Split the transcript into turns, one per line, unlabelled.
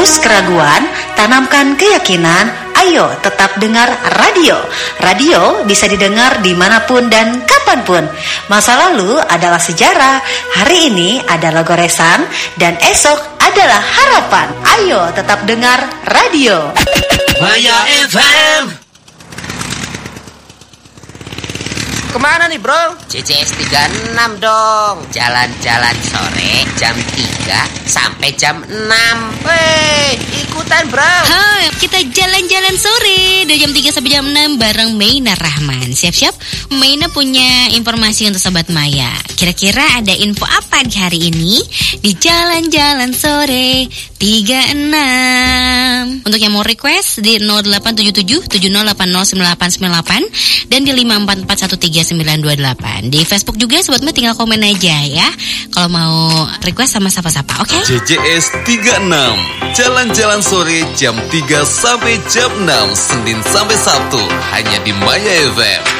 hapus keraguan, tanamkan keyakinan. Ayo tetap dengar radio. Radio bisa didengar dimanapun dan kapanpun. Masa lalu adalah sejarah, hari ini adalah goresan, dan esok adalah harapan. Ayo tetap dengar radio.
Maya FM.
Kemana nih bro?
CCS 36 dong. Jalan-jalan sore jam 3 sampai jam 6.
Weh, ikutan bro.
Hai, kita jalan-jalan sore dari jam 3 sampai jam 6 bareng Maina Rahman. Siap-siap, Maina punya informasi untuk Sobat Maya. Kira-kira ada info apa di hari ini? Di jalan-jalan sore 36. Untuk yang mau request di 0877 70809898 dan di 544139928. Di Facebook juga Sobat Maya tinggal komen aja ya kalau mau request sama siapa-siapa, oke?
JJS 36 jalan-jalan sore jam 3 sampai jam 6 Senin sampai Sabtu hanya di Maya FM.